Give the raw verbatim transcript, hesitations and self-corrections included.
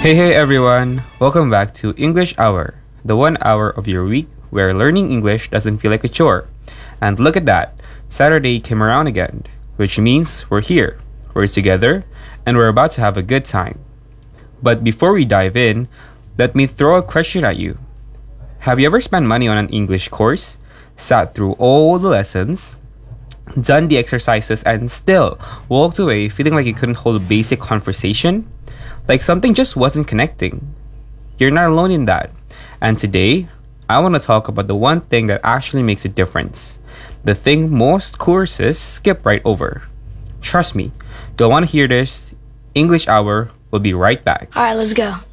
Hey, hey everyone! Welcome back to English Hour, the one hour of your week where learning English doesn't feel like a chore. And look at that, Saturday came around again, which means we're here, we're together, and we're about to have a good time. But before we dive in, let me throw a question at you. Have you ever spent money on an English course, sat through all the lessons, done the exercises, and still walked away feeling like you couldn't hold a basic conversation? Like something just wasn't connecting. You're not alone in that. And today, I want to talk about the one thing that actually makes a difference. The thing most courses skip right over. Trust me, you'll want to hear this. English Hour will be right back. Alright, let's go.